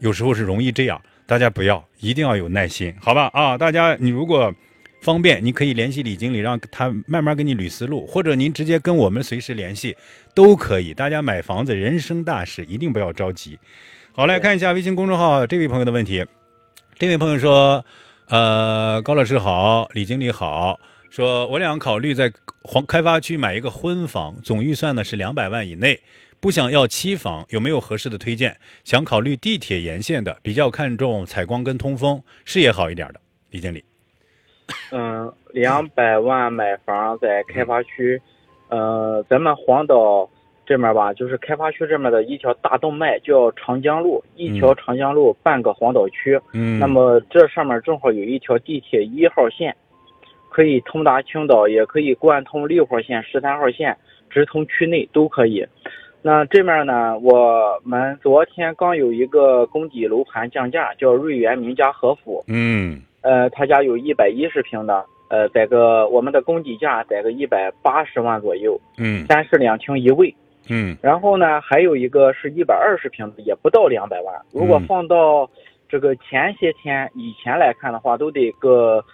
有时候是容易这样，大家不要，一定要有耐心，好吧？啊，大家你如果方便，你可以联系李经理，让他慢慢给你捋思路，或者您直接跟我们随时联系，都可以。大家买房子人生大事，一定不要着急。好，来看一下微信公众号这位朋友的问题。这位朋友说，高老师好，李经理好，说我俩考虑在开发区买一个婚房，总预算呢是200万以内，不想要期房，有没有合适的推荐？想考虑地铁沿线的，比较看重采光跟通风，视野好一点的。李经理。 200万买房在开发区，咱们黄岛这面吧，就是开发区这面的一条大动脉叫长江路，一条长江路半个黄岛区。那么这上面正好有一条地铁1号线，可以通达青岛，也可以贯通6号线、13号线，直通区内都可以。那这面呢，我们昨天刚有一个公底楼盘降价，叫瑞源名家和府。他家有110平的，在个我们的公底价在个180万左右，3室2厅1卫。然后呢，还有一个是120平的，也不到200万。如果放到这个前些天以前来看的话，都得个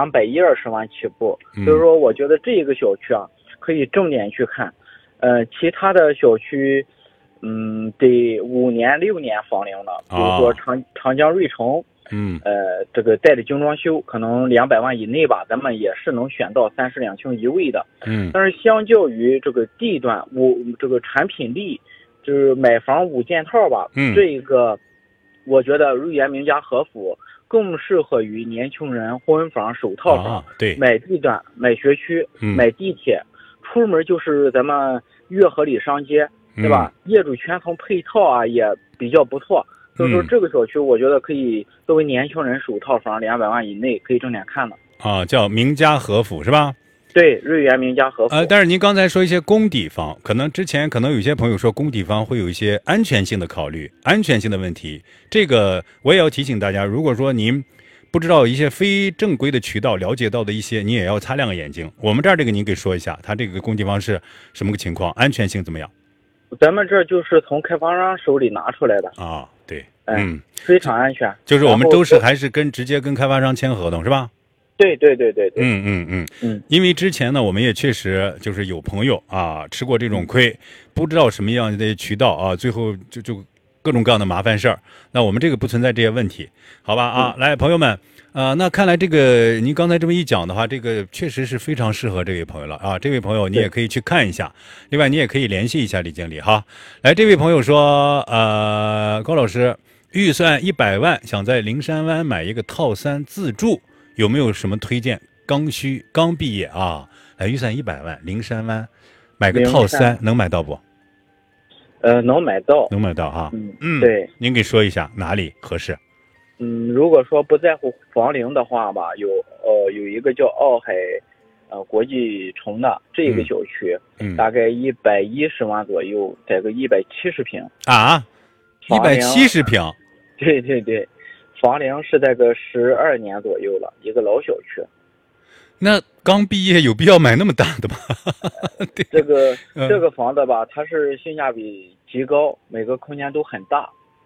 220万起步。所以说，我觉得这个小区啊，可以重点去看。其他的小区，得5年6年房龄了，比如说长江瑞城。这个带着精装修，可能200万以内吧，咱们也是能选到3室2厅1卫的。但是相较于这个地段，这个产品力，就是买房5件套吧，这个我觉得瑞源名家和府更适合于年轻人婚房首套房， 对， 买地段、买学区、买地铁，出门就是咱们悦和里商街，对吧？业主全层配套啊，也比较不错。所以说这个小区我觉得可以作为年轻人首套房200万以内可以重点看的叫名家和府是吧？ 对，瑞源名家和府。 但是您刚才说一些公底房，可能之前可能有些朋友说公底房会有一些安全性的考虑，安全性的问题，这个我也要提醒大家，如果说您不知道一些非正规的渠道了解到的一些，你也要擦亮个眼睛。我们这儿这个您给说一下，它这个公底房是什么个情况，安全性怎么样？ 咱们这就是从开发商手里拿出来的对， 非常安全。 就是我们都是还是直接跟开发商签合同是吧？ 对。 因为之前呢，我们也确实就是有朋友吃过这种亏，不知道什么样的渠道最后就各种各样的麻烦事儿。那我们这个不存在这些问题，好吧来，朋友们。那看来这个您刚才这么一讲的话，这个确实是非常适合这位朋友了这位朋友你也可以去看一下，另外你也可以联系一下李经理哈。来，这位朋友说高老师，预算100万，想在灵山湾买一个套3自住，有没有什么推荐？刚毕业预算100万，灵山湾买个套3能买到不？ 能买到对， 您给说一下哪里合适？ 如果说不在乎房龄的话吧，有一个叫奥海国际城的这个小区，大概110万左右，在个170平 170平。 对，房龄是在个12年左右了，一个老小区。 那刚毕业有必要买那么大的吗？ 这个房子吧，它是性价比极高，每个空间都很大。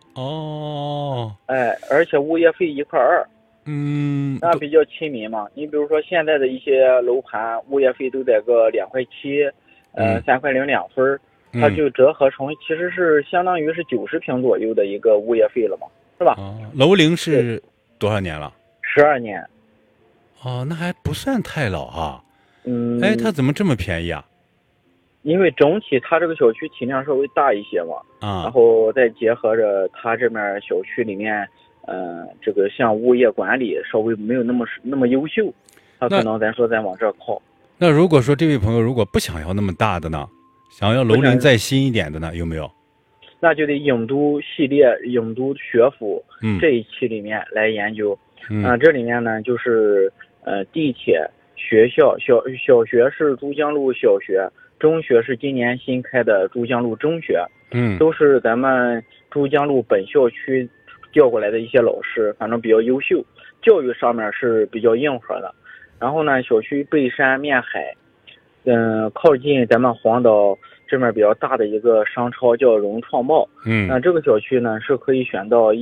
而且物业费1.2块，那比较亲民嘛。你比如说现在的一些楼盘，物业费都在个2.7块，3块零2分，它就折合成其实是相当于是90平左右的一个物业费了嘛，是吧？ 楼龄是多少年了 ？12年。 那还不算太老它怎么这么便宜啊？ 因为整体它这个小区体量稍微大一些嘛，然后再结合着它这面小区里面，这个像物业管理稍微没有那么优秀，它可能咱往这靠。 那如果说这位朋友如果不想要那么大的呢，想要楼龄再新一点的呢，有没有？ 那就得影都系列、影都学府这一期里面来研究。这里面呢就是地铁、学校，小学是珠江路小学。中学是今年新开的珠江路中学，都是咱们珠江路本校区调过来的一些老师，反正比较优秀，教育上面是比较硬核的。然后呢，小区背山面海，靠近咱们黄岛这面比较大的一个商超叫融创贸，那这个小区呢是可以选到